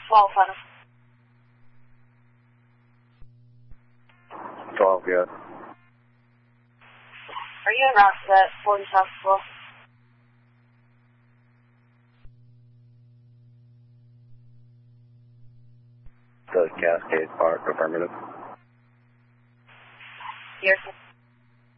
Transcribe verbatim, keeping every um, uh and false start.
twelve, Hunter. twelve, good. Are you in Rockset, forty South twelve? The Cascade Park, affirmative. Yes, sir.